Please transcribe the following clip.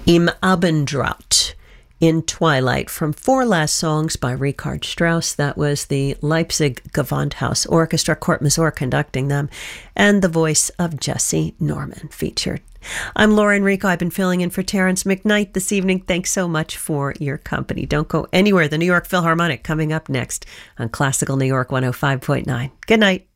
Im Abendrot, In Twilight, from four last songs by Richard Strauss. That was the Leipzig Gewandhaus Orchestra, Kurt Masur conducting them, and the voice of Jesse Norman featured. I'm Laura Enrico. I've been filling in for Terrence McKnight this evening. Thanks so much for your company. Don't go anywhere. The New York Philharmonic coming up next on Classical New York 105.9. Good night.